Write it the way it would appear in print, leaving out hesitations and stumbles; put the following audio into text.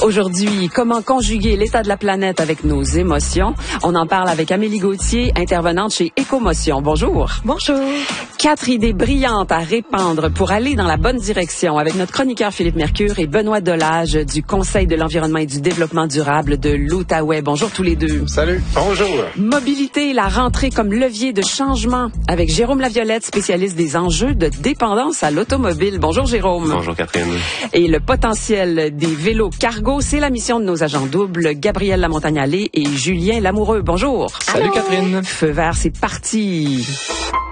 Aujourd'hui, comment conjuguer l'état de la planète avec nos émotions? On en parle avec Amélie Gauthier, intervenante chez Écomotion. Bonjour. Bonjour. 4 idées brillantes à répandre pour aller dans la bonne direction avec notre chroniqueur Philippe Mercure et Benoît Delage du Conseil de l'environnement et du développement durable de l'Outaouais. Bonjour tous les deux. Salut. Bonjour. Mobilité, la rentrée comme levier de changement avec Jérôme Laviolette, spécialiste des enjeux de dépendance à l'automobile. Bonjour Jérôme. Bonjour Catherine. Et le potentiel des vélos cargo, c'est la mission de nos agents doubles, Gabriel Lamontagne-Allé et Julien Lamoureux. Bonjour. Salut Catherine. Feu vert, c'est parti.